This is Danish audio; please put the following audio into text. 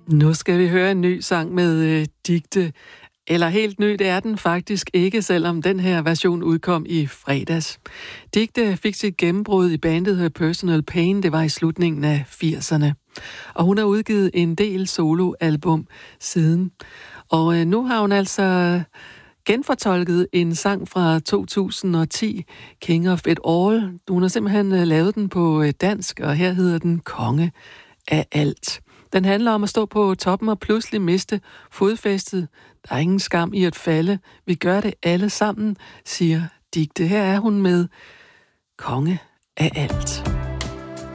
Nu skal vi høre en ny sang med Dicte. Eller helt ny, det er den faktisk ikke, selvom den her version udkom i fredags. Dicte fik sit gennembrud i bandet Her Personal Pain, det var i slutningen af 80'erne. Og hun har udgivet en del soloalbum siden. Og nu har hun altså genfortolket en sang fra 2010, King of It All. Hun har simpelthen lavet den på dansk, og her hedder den Konge af alt. Den handler om at stå på toppen og pludselig miste fodfæstet. Der er ingen skam i at falde. Vi gør det alle sammen, siger Dicte. Her er hun med Konge af alt.